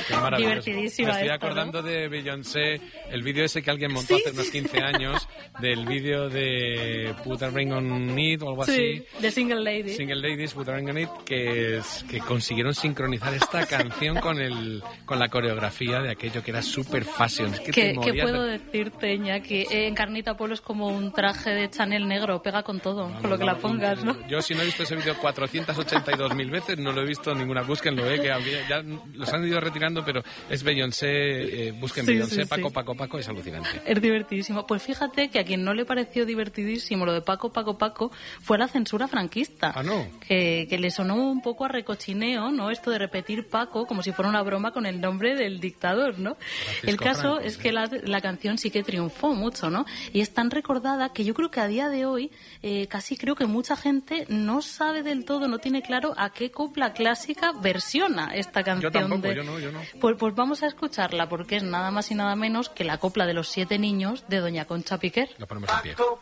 Qué maravilloso. Divertidísima. Me estoy esta, acordando ¿no? de Beyoncé, el vídeo ese que alguien montó hace unos 15 años, del vídeo de Put a Ring on It o algo así. De Single Lady. Single Ladies, Put a Ring on It, que consiguieron sincronizar esta canción con la coreografía de aquello que era super fashion. Es que ¿Qué puedo decirte, Iñaki? Encarnita Polo es como un traje de Chanel negro, pega con todo, con lo que la pongas, ¿no? Yo si no he visto ese vídeo 482.000 veces, no lo he visto en ninguna. Búsquenlo, que ya los han ido retirando, pero es Beyoncé, busquen Beyoncé, Paco, es alucinante. Es divertidísimo. Pues fíjate que a quien no le pareció divertidísimo lo de Paco, fue la censura franquista. Ah, ¿no? Que le sonó un poco a recochineo, ¿no? Esto de repetir Paco como si fuera una broma con el nombre del dictador, ¿no? Francisco El caso Franco, es que la canción sí que triunfó mucho, ¿no? Y es tan recordada que yo creo que a día de hoy casi creo que mucha gente no sabe del todo, no tiene claro a qué copla clásica versiona esta canción. Yo tampoco, yo no. Pues vamos a escucharla porque es nada más y nada menos que la copla de los 7 niños de Doña Concha Piquer. Lo ponemos en pie. Paco,